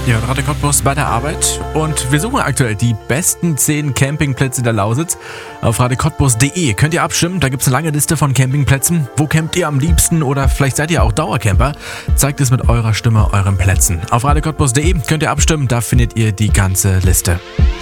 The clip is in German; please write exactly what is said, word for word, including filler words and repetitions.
Ja, Radio Cottbus bei der Arbeit und wir suchen aktuell die besten zehn Campingplätze der Lausitz. Auf radio cottbus punkt de könnt ihr abstimmen, da gibt es eine lange Liste von Campingplätzen. Wo campt ihr am liebsten oder vielleicht seid ihr auch Dauercamper? Zeigt es mit eurer Stimme euren Plätzen. Auf radio cottbus punkt de könnt ihr abstimmen, da findet ihr die ganze Liste.